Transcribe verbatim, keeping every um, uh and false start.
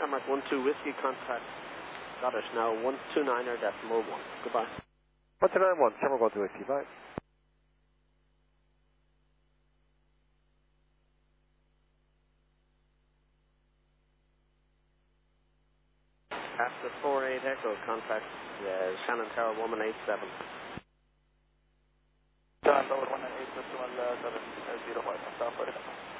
Denmark one two Whiskey contact. Got it now, one two niner decimal one. Goodbye. one two nine one, Denmark one two Whiskey, bye. After four eight Echo, contact uh, Shannon Tower one one eight seven. Shannon Tower one one eight seven, zero five, South